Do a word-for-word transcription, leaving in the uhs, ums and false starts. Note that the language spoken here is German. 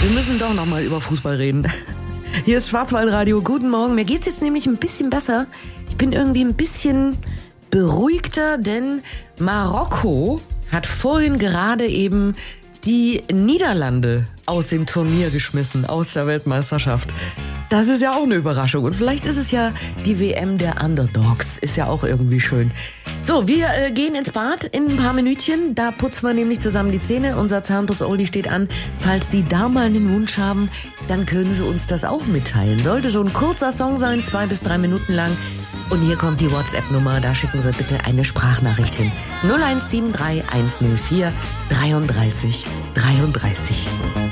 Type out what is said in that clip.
Wir müssen doch noch mal über Fußball reden. Hier ist Schwarzwaldradio. Guten Morgen. Mir geht's jetzt nämlich ein bisschen besser. Ich bin irgendwie ein bisschen beruhigter, denn Marokko hat vorhin gerade eben die Niederlande aus dem Turnier geschmissen, aus der Weltmeisterschaft. Das ist ja auch eine Überraschung. Und vielleicht ist es ja die W M der Underdogs. Ist ja auch irgendwie schön. So, wir äh, gehen ins Bad in ein paar Minütchen. Da putzen wir nämlich zusammen die Zähne. Unser Zahnputz-Oldie steht an. Falls Sie da mal einen Wunsch haben, dann können Sie uns das auch mitteilen. Sollte so ein kurzer Song sein, zwei bis drei Minuten lang. Und hier kommt die WhatsApp-Nummer. Da schicken Sie bitte eine Sprachnachricht hin. null eins sieben drei eins null vier dreiunddreißig dreiunddreißig.